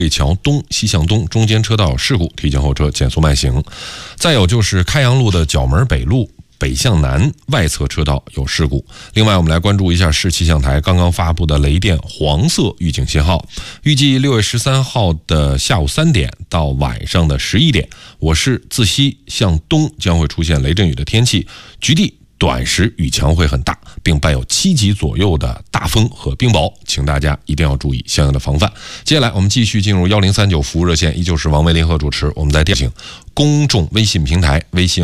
北桥东西向东中间车道事故，提醒后车减速慢行。再有就是开阳路的角门北路北向南外侧车道有事故。另外，我们来关注一下市气象台刚刚发布的雷电黄色预警信号。预计6月13号的下午3点到晚上的11点，我市自西向东将会出现雷阵雨的天气，局地短时雨强会很大，并伴有7级左右的大风和冰雹，请大家一定要注意相应的防范。接下来我们继续进入1039服务热线，依旧是王维联合主持。我们在电信公众微信平台微信